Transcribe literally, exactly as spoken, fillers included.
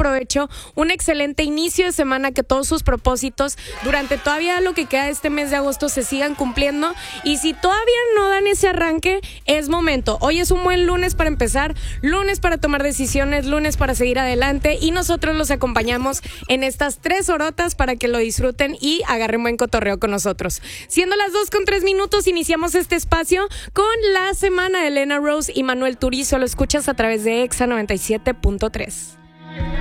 provecho, un excelente inicio de semana, que todos sus propósitos durante todavía lo que queda de este mes de agosto se sigan cumpliendo. Y si todavía no dan ese arranque, es momento. Hoy es un buen lunes para empezar, lunes para tomar decisiones, lunes para seguir adelante, y nosotros los acompañamos en estas tres horotas para que lo disfruten y agarren buen cotorreo con nosotros. Siendo las dos con tres minutos, iniciamos este espacio con la semana de Elena Rose y Manuel Turizo. Lo escuchas a través de Exa noventa y siete punto tres.